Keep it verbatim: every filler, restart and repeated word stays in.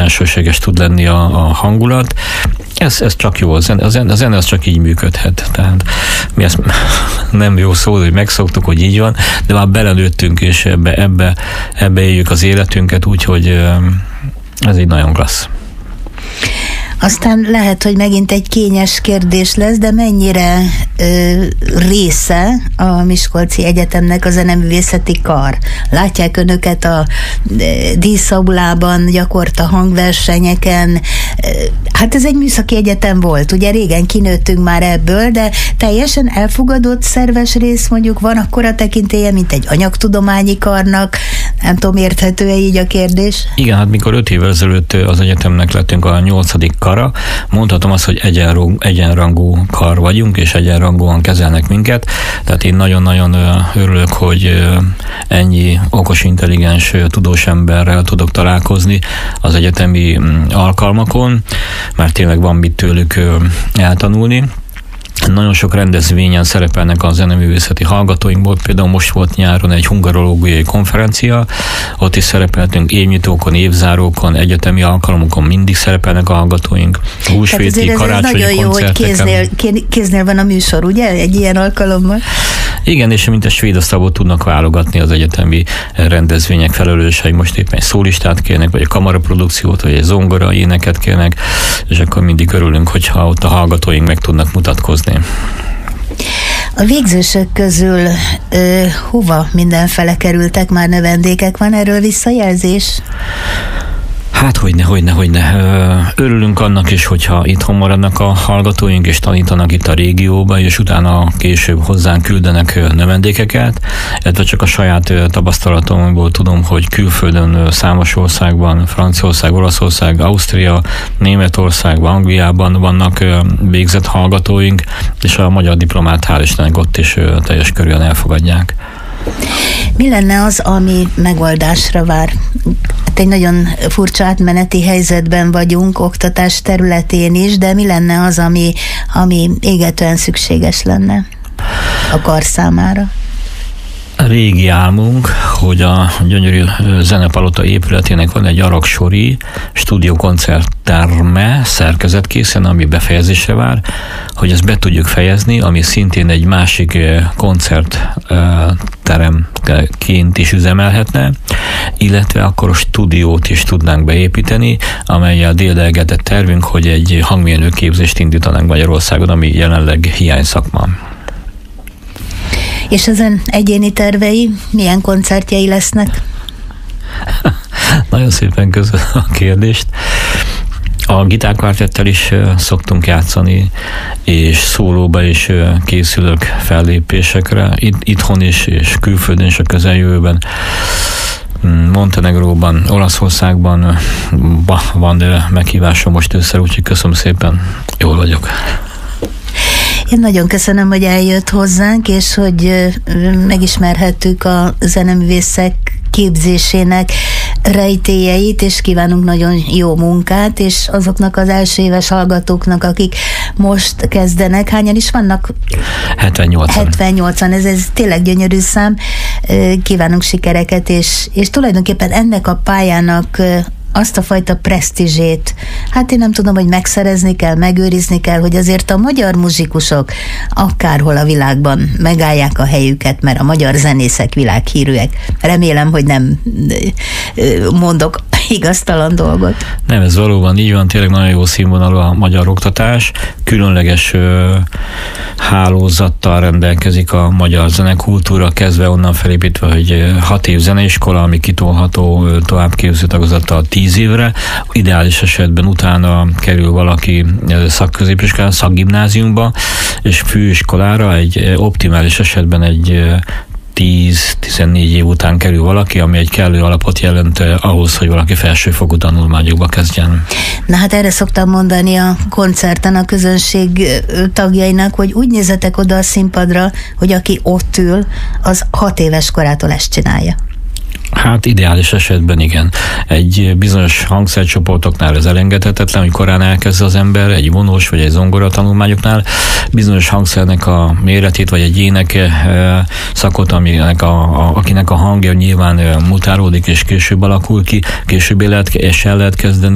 bensőséges tud lenni a, a hangulat. Ez, ez csak jó, a zene, a, zene, a zene az csak így működhet. Tehát mi ezt nem jó szó, hogy megszoktuk, hogy így van, de már belenőttünk, és ebbe, ebbe, ebbe éljük az életünket, úgyhogy ez így nagyon klassz. Aztán lehet, hogy megint egy kényes kérdés lesz, de mennyire ö, része a Miskolci Egyetemnek a zeneművészeti kar? Látják önöket a díszaulában, gyakorta hangversenyeken. Hát ez egy műszaki egyetem volt, ugye régen kinőttünk már ebből, de teljesen elfogadott szerves rész, mondjuk van akkora tekintélye, mint egy anyagtudományi karnak. Nem tudom, érthető-e így a kérdés? Igen, hát mikor öt évvel ezelőtt az egyetemnek lettünk a nyolcadik kara, mondhatom azt, hogy egyenrangú, egyenrangú kar vagyunk, és egyenrangúan kezelnek minket, tehát én nagyon-nagyon örülök, hogy ennyi okos, intelligens, tudós emberrel tudok találkozni az egyetemi alkalmakon, mert tényleg van mit tőlük eltanulni. Nagyon sok rendezvényen szerepelnek a zeneművészeti hallgatóinkból, például most volt nyáron egy hungarológiai konferencia, ott is szerepeltünk évnyitókon, évzárókon, egyetemi alkalomokon mindig szerepelnek a hallgatóink, húsvéti, karácsonyi koncerteken. Nagyon jó, hogy kéznél, kéznél van a műsor, ugye? Egy ilyen alkalommal. Igen, és mint a svéd asztalból tudnak válogatni az egyetemi rendezvények felelősei, most éppen egy szólistát kérnek, vagy egy kamaraprodukciót, vagy egy zongora éneket kérnek, és akkor mindig örülünk, hogyha ott a hallgatóink meg tudnak mutatkozni. A végzősök közül ö, hova mindenfele kerültek már növendékek? Van erről visszajelzés? Hát hogyne, hogyne, hogyne. Örülünk annak is, hogyha itthon maradnak a hallgatóink, és tanítanak itt a régióban, és utána később hozzánk küldenek növendékeket. Illetve csak a saját tapasztalatomból tudom, hogy külföldön számos országban, Franciaország, Olaszország, Ausztria, Németország, Angliában vannak végzett hallgatóink, és a magyar diplomát hál' Istennek ott is teljes körűen elfogadják. Mi lenne az, ami megoldásra vár? Hát egy nagyon furcsa átmeneti helyzetben vagyunk, oktatás területén is, de mi lenne az, ami, ami égetően szükséges lenne a kar számára? A régi álmunk, hogy a gyönyörű Zenepalota épületének van egy araksori stúdiókoncertterme szerkezetkészen, ami befejezésre vár, hogy ezt be tudjuk fejezni, ami szintén egy másik koncertteremként is üzemelhetne, illetve akkor a stúdiót is tudnánk beépíteni, amellyel dédelgetett tervünk, hogy egy hangmérnök képzést indítanánk Magyarországon, ami jelenleg hiány szakma. És ezen egyéni tervei, milyen koncertjei lesznek? Nagyon szépen köszönöm a kérdést. A gitárkvartettel is szoktunk játszani, és szólóba is készülök fellépésekre, itthon is, és külföldön is a közeljövőben. Montenegróban, Olaszországban van meghívásom most ősszel, úgyhogy köszönöm szépen, jól vagyok. Én nagyon köszönöm, hogy eljött hozzánk, és hogy megismerhettük a zeneművészek képzésének rejtélyeit, és kívánunk nagyon jó munkát, és azoknak az első éves hallgatóknak, akik most kezdenek, hányan is vannak? hetvennyolcan. hetvennyolcan, ez, ez tényleg gyönyörű szám. Kívánunk sikereket, és, és tulajdonképpen ennek a pályának azt a fajta presztízsét, hát én nem tudom, hogy megszerezni kell, megőrizni kell, hogy azért a magyar muzsikusok akárhol a világban megállják a helyüket, mert a magyar zenészek világhírűek. Remélem, hogy nem mondok igaztalan dolgot. Nem, ez valóban így van, tényleg nagyon jó színvonalú a magyar oktatás, különleges ö, hálózattal rendelkezik a magyar zenekultúra, kezdve onnan felépítve, hogy hat év zeneiskola, ami kitolható továbbképző tagozattal tíz évre, ideális esetben utána kerül valaki szakközépiskolára, szakgimnáziumba, és főiskolára, egy optimális esetben egy tíz-tizennégy év után kerül valaki, ami egy kellő alapot jelent ahhoz, hogy valaki felsőfokú tanulmányokba kezdjen. Na hát erre szoktam mondani a koncerten a közönség tagjainak, hogy úgy nézzetek oda a színpadra, hogy aki ott ül, az hat éves korától ezt csinálja. Hát ideális esetben igen. Egy bizonyos hangszercsoportoknál ez elengedhetetlen, hogy korán elkezd az ember, egy vonós vagy egy zongora tanulmányoknál, bizonyos hangszernek a méretét, vagy egy ének szakot, aminek a, a, akinek a hangja nyilván mutálódik, és később alakul ki, később el lehet, és el lehet kezdeni